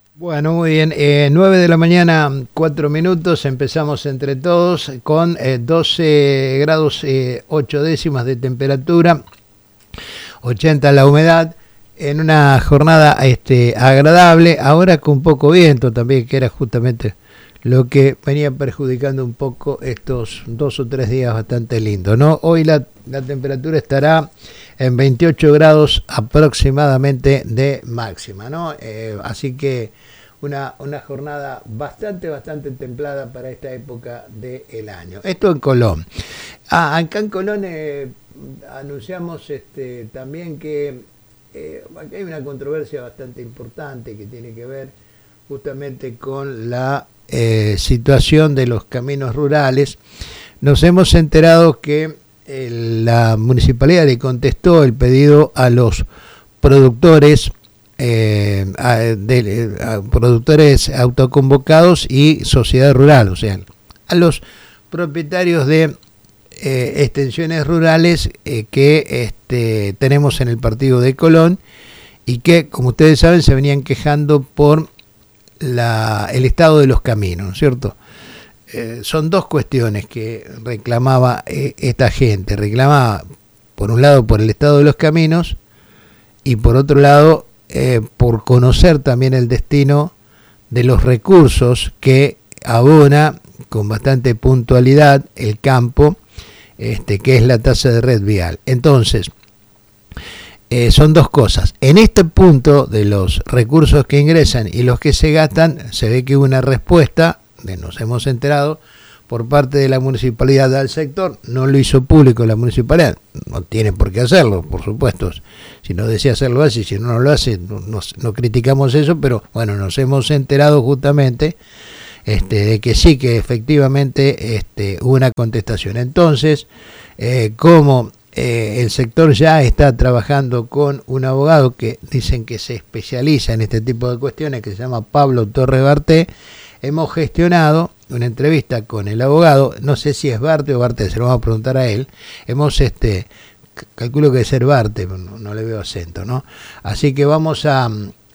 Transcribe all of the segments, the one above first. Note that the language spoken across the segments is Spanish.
Bueno, muy bien. 9 de la mañana, 4 minutos. Empezamos entre todos con 12 grados 8 décimas de temperatura, 80 la humedad, en una jornada agradable, ahora con poco viento también, que era justamente lo que venía perjudicando un poco estos 2 o 3 días bastante lindos, ¿no? Hoy la temperatura estará en 28 grados aproximadamente de máxima, ¿no? Así que una jornada bastante templada para esta época del año. Esto en Colón. Acá en Colón anunciamos también que hay una controversia bastante importante que tiene que ver justamente con la situación de los caminos rurales. Nos hemos enterado que la municipalidad le contestó el pedido a los productores, productores autoconvocados y sociedad rural, o sea, a los propietarios de extensiones rurales que tenemos en el partido de Colón y que, como ustedes saben, se venían quejando por el estado de los caminos, ¿no es cierto? Son dos cuestiones que reclamaba esta gente. Reclamaba, por un lado, por el estado de los caminos y por otro lado, por conocer también el destino de los recursos que abona con bastante puntualidad el campo, que es la tasa de red vial. Entonces, son dos cosas. En este punto de los recursos que ingresan y los que se gastan, se ve que hubo una respuesta, nos hemos enterado, por parte de la municipalidad al sector. No lo hizo público la municipalidad, no tiene por qué hacerlo, por supuesto. Si no desea hacerlo así, si no lo hace, no criticamos eso, pero bueno, nos hemos enterado justamente de que sí, que efectivamente hubo una contestación. Entonces, como el sector ya está trabajando con un abogado que dicen que se especializa en este tipo de cuestiones, que se llama Pablo Torre Barté, hemos gestionado una entrevista con el abogado, no sé si es Barté o Barté, se lo vamos a preguntar a él. Hemos calculo que debe ser Barté, no le veo acento, ¿no? Así que vamos a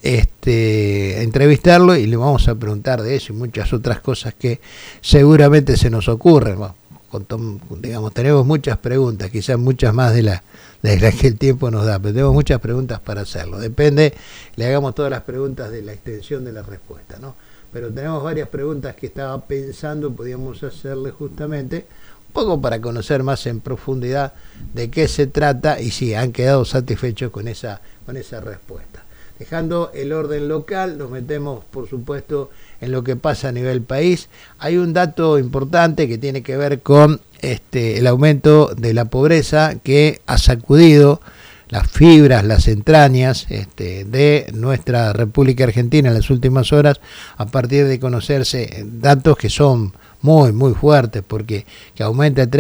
entrevistarlo y le vamos a preguntar de eso y muchas otras cosas que seguramente se nos ocurren. Bueno, digamos, tenemos muchas preguntas, quizás muchas más de las que el tiempo nos da, pero tenemos muchas preguntas para hacerlo. Depende, le hagamos todas las preguntas de la extensión de la respuesta, ¿no? Pero tenemos varias preguntas que estaba pensando podíamos hacerle justamente un poco para conocer más en profundidad de qué se trata y si han quedado satisfechos con esa respuesta. Dejando el orden local, nos metemos, por supuesto, en lo que pasa a nivel país. Hay un dato importante que tiene que ver con el aumento de la pobreza que ha sacudido las fibras, las entrañas de nuestra República Argentina en las últimas horas, a partir de conocerse datos que son muy fuertes, porque que aumenta el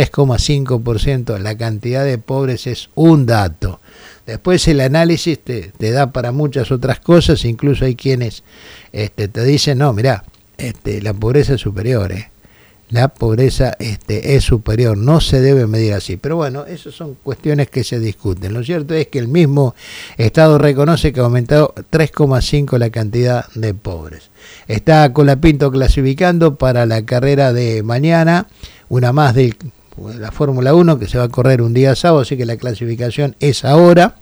3,5% la cantidad de pobres es un dato. Después el análisis te da para muchas otras cosas, incluso hay quienes te dicen, no, mirá, la pobreza es superior, la pobreza es superior, no se debe medir así. Pero bueno, esas son cuestiones que se discuten. Lo cierto es que el mismo Estado reconoce que ha aumentado 3,5 la cantidad de pobres. Está Colapinto clasificando para la carrera de mañana, una más de la Fórmula 1 que se va a correr un día sábado, así que la clasificación es ahora.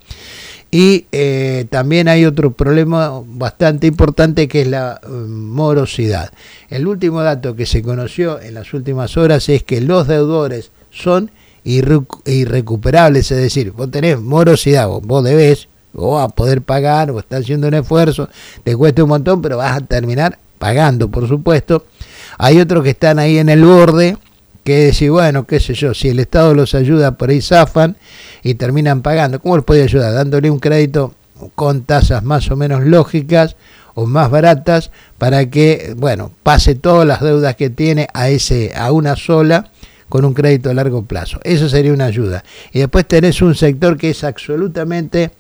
Y también hay otro problema bastante importante que es la morosidad. El último dato que se conoció en las últimas horas es que los deudores son irrecuperables, es decir, vos tenés morosidad, vos debés, vos vas a poder pagar, o estás haciendo un esfuerzo, te cuesta un montón, pero vas a terminar pagando, por supuesto. Hay otros que están ahí en el borde, que decir, bueno, qué sé yo, si el Estado los ayuda, por ahí zafan y terminan pagando. ¿Cómo los puede ayudar? Dándole un crédito con tasas más o menos lógicas o más baratas para que, bueno, pase todas las deudas que tiene a una sola con un crédito a largo plazo. Eso sería una ayuda. Y después tenés un sector que es absolutamente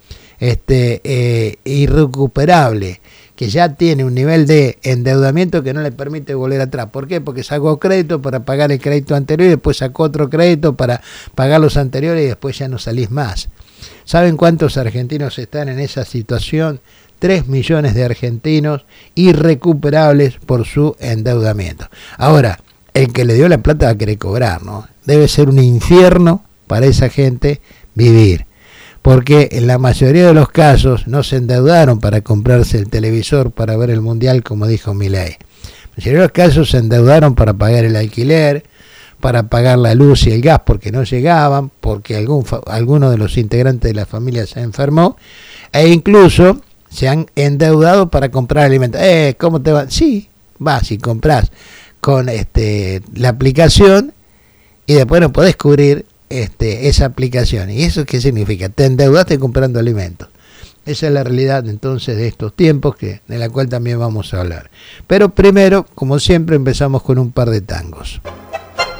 irrecuperable, que ya tiene un nivel de endeudamiento que no le permite volver atrás. ¿Por qué? Porque sacó crédito para pagar el crédito anterior y después sacó otro crédito para pagar los anteriores y después ya no salís más. ¿Saben cuántos argentinos están en esa situación 3 millones de argentinos irrecuperables por su endeudamiento. Ahora, el que le dio la plata va a querer cobrar, ¿no? Debe ser un infierno para esa gente vivir, porque en la mayoría de los casos no se endeudaron para comprarse el televisor para ver el mundial, como dijo Milei. En la mayoría de los casos se endeudaron para pagar el alquiler, para pagar la luz y el gas porque no llegaban, porque alguno de los integrantes de la familia se enfermó, e incluso se han endeudado para comprar alimentos. ¿Cómo te va? Sí, vas y compras con la aplicación y después no podés cubrir esa aplicación. ¿Y eso qué significa? Te endeudaste comprando alimentos. Esa es la realidad entonces de estos tiempos, de la cual también vamos a hablar. Pero primero, como siempre, empezamos con un par de tangos.